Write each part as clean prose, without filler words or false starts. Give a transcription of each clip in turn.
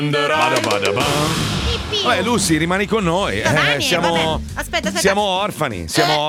Vabbè, Lucy, rimani con noi. Siamo Aspetta. Siamo orfani.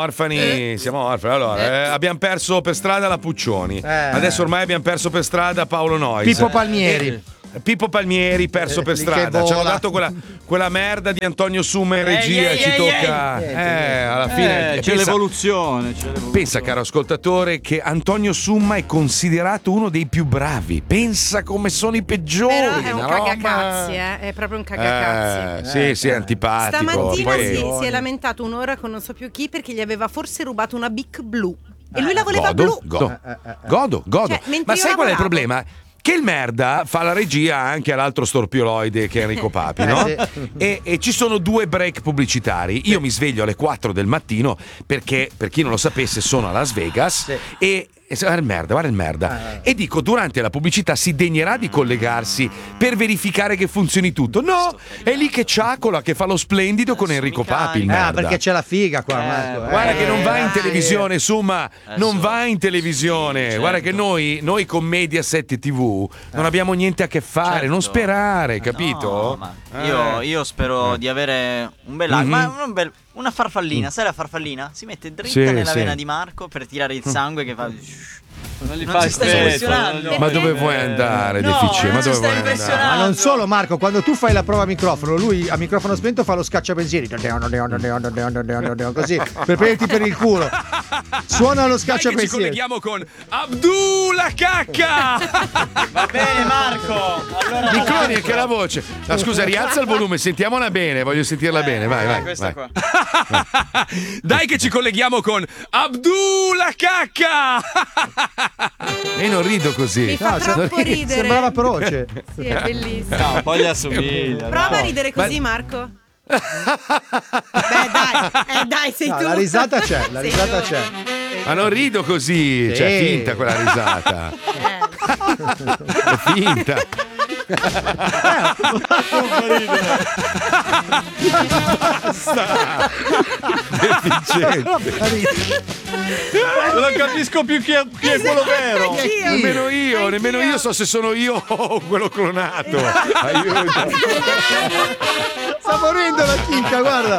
Allora, abbiamo perso per strada la Puccioni. Adesso ormai abbiamo perso per strada Paolo Noyes. Pippo Palmieri perso per strada. Ci hanno dato quella merda di Antonio Summa in regia. Ci tocca. Alla fine c'è l'evoluzione. Pensa, caro ascoltatore, che Antonio Summa è considerato uno dei più bravi. Pensa come sono i peggiori. Però è un cagacazzi, è proprio un cagacazzi. Sì, è antipatico. Stamattina si è lamentato un'ora con non so più chi perché gli aveva forse rubato una Bic blu. E lui la voleva blu. Godo. Cioè, Ma sai qual è il problema? Che il merda fa la regia anche all'altro storpioloide che è Enrico Papi, no? E ci sono 2 break pubblicitari. Io mi sveglio alle 4 del mattino perché, per chi non lo sapesse, sono a Las Vegas e guarda il merda. E dico, durante la pubblicità si degnerà di collegarsi per verificare che funzioni tutto. No, è lì che ciacola, che fa lo splendido con Enrico Papi, il merda. Perché c'è la figa qua, Marco. Guarda che non va in televisione, insomma, non va in televisione. Certo. Guarda che noi con Mediaset TV non abbiamo niente a che fare, non sperare, capito? No, ma io spero di avere un bel una farfallina, sai la farfallina? Si mette dritta nella vena di Marco per tirare il sangue che fa. Non ci stai impressionando. Ma dove vuoi andare, deficiente? Ma dove vuoi andare? Ma non solo, Marco, quando tu fai la prova a microfono, lui a microfono spento fa lo scacciapensieri così per prenderti per il culo. Suona lo scacciapensieri. Ci colleghiamo con Abdullah Cacca. Va bene, Marco. Allora Microni, che la voce. No, scusa, rialza il volume, sentiamola bene, voglio sentirla bene. Vai. Questa qua. Dai che ci colleghiamo con Abdullah Cacca. E non rido così. Mi fa troppo ridere. Sembrava feroce. Sì, è bellissimo. No, poi gli assomiglia. Prova a ridere così, Marco. Beh, dai, sei tu. La risata c'è, Ma non rido così, Sì. cioè è finta quella risata. È finta. Basta. Deficiente. Non capisco più chi è quello vero. Nemmeno io so se sono io o quello clonato. Aiuto. Sta morendo la chicca, guarda.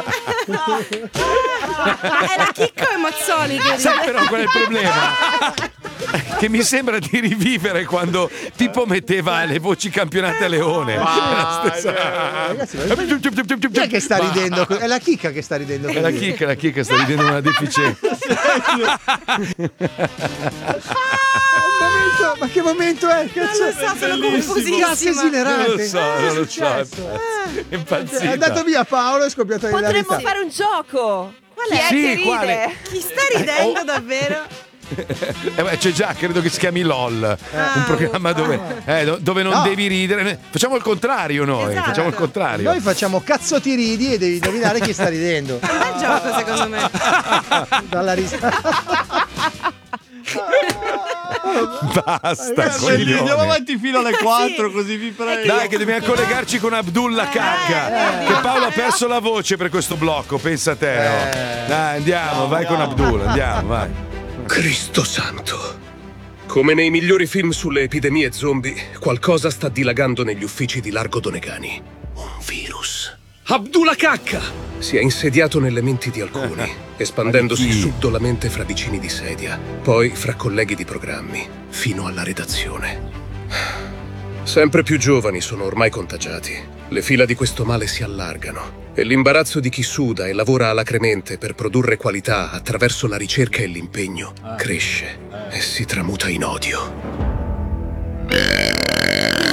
È la chicca o Mazzoli che Sai però qual è il problema? Che mi sembra di rivivere quando Pippo metteva le voci campionate a Leone. Ragazzi, chi è che sta ridendo? È la chicca che sta ridendo. È la chicca sta ridendo una deficienza. Ma che momento è? Non lo so, sono confusissima. Esilerante. Non lo so. È impazzita. È andato via Paolo e è scoppiato la Potremmo verità. fare un gioco. Qual Chi è? è Sì, che ride? quale? Chi sta ridendo davvero? C'è già, credo che si chiami LOL, un programma dove non devi ridere. Facciamo il contrario noi, Esatto. facciamo il contrario. Noi facciamo cazzo ti ridi e devi indovinare chi sta ridendo. È un bel gioco, secondo me. Dalla risata. Basta, Andiamo avanti fino alle 4, così vi prego. Dai, che dobbiamo collegarci con Abdullah Cacca. Che Paolo ha perso la voce per questo blocco, pensa a te. Dai, andiamo, vai con Abdullah, andiamo, vai. Cristo santo. Come nei migliori film sulle epidemie zombie, qualcosa sta dilagando negli uffici di Largo Donegani. Un virus. Abdullah Cacca si è insediato nelle menti di alcuni, espandendosi subdolamente fra vicini di sedia, poi fra colleghi di programmi, fino alla redazione. Sempre più giovani sono ormai contagiati. Le fila di questo male si allargano e l'imbarazzo di chi suda e lavora alacremente per produrre qualità attraverso la ricerca e l'impegno cresce e si tramuta in odio.